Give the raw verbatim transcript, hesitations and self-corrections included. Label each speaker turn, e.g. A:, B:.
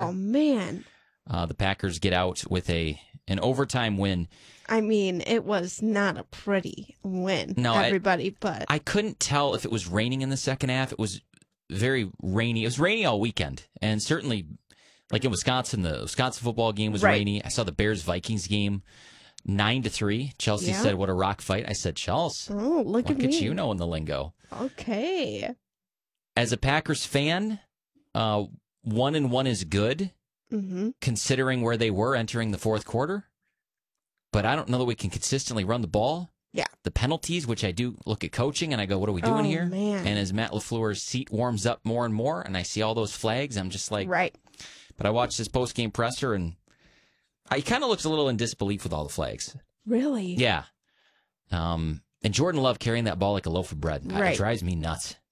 A: Oh, man.
B: Uh, the Packers get out with a an overtime win.
A: I mean, it was not a pretty win,
B: no,
A: everybody,
B: I,
A: but...
B: I couldn't tell if it was raining in the second half. It was very rainy. It was rainy all weekend, and certainly, like in Wisconsin, the Wisconsin football game was
A: right.
B: rainy. I saw the Bears-Vikings game, nine to three. Chelsea
A: yeah.
B: said, what a rock fight. I said, Chelsea,
A: oh, look,
B: look
A: at,
B: at
A: me.
B: you knowing the lingo.
A: Okay.
B: As a Packers fan, uh, one and one is good,
A: mm-hmm.
B: considering where they were entering the fourth quarter. But I don't know that we can consistently run the ball.
A: Yeah.
B: The penalties, which I do look at coaching, and I go, what are we doing
A: oh,
B: here?
A: Man.
B: And as Matt LaFleur's seat warms up more and more, and I see all those flags, I'm just like...
A: Right.
B: But I watched this post-game presser, and I kind of looked a little in disbelief with all the flags.
A: Really?
B: Yeah. Um, and Jordan Love carrying that ball like a loaf of bread.
A: Right.
B: It drives me nuts.